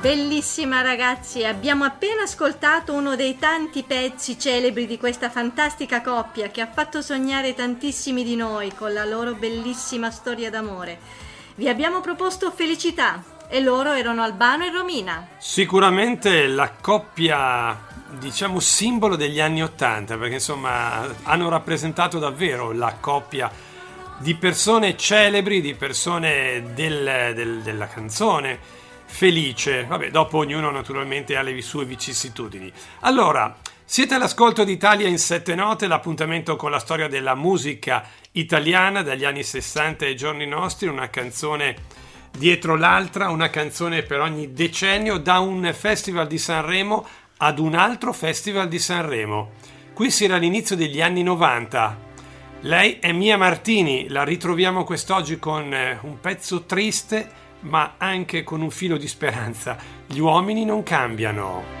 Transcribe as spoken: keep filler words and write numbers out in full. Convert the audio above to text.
Bellissima ragazzi, abbiamo appena ascoltato uno dei tanti pezzi celebri di questa fantastica coppia che ha fatto sognare tantissimi di noi con la loro bellissima storia d'amore. Vi abbiamo proposto Felicità e loro erano Albano e Romina. Sicuramente la coppia, diciamo, simbolo degli anni Ottanta, perché insomma hanno rappresentato davvero la coppia di persone celebri, di persone del, del, della canzone felice. Vabbè, dopo ognuno naturalmente ha le sue vicissitudini. Allora, siete all'ascolto di Italia in sette note, l'appuntamento con la storia della musica italiana dagli anni sessanta ai giorni nostri, una canzone dietro l'altra, una canzone per ogni decennio, da un festival di Sanremo ad un altro festival di Sanremo. Qui si era all'inizio degli anni novanta. Lei è Mia Martini, la ritroviamo quest'oggi con un pezzo triste ma anche con un filo di speranza. Gli uomini non cambiano.